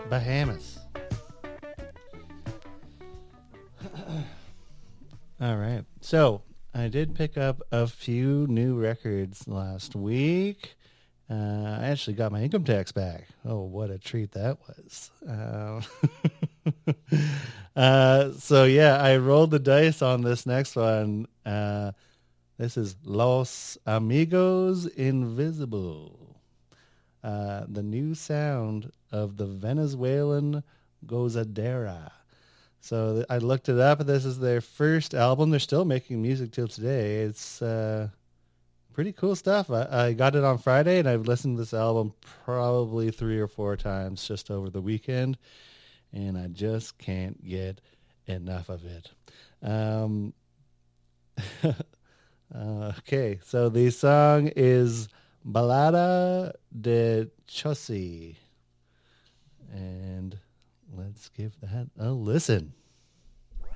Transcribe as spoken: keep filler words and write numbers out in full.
Bahamas. All right. So I did pick up a few new records last week. Uh, I actually got my income tax back. Oh, what a treat that was. Uh, uh, so, yeah, I rolled the dice on this next one. Uh, this is Los Amigos Invisible, uh, the new sound of the Venezuelan Gozadera. So I looked it up. This is their first album. They're still making music till today. It's... Uh, pretty cool stuff. I, I got it on Friday, and I've listened to this album probably three or four times just over the weekend, and I just can't get enough of it. Um, uh, okay, so the song is Balada de Chossi, and let's give that a listen.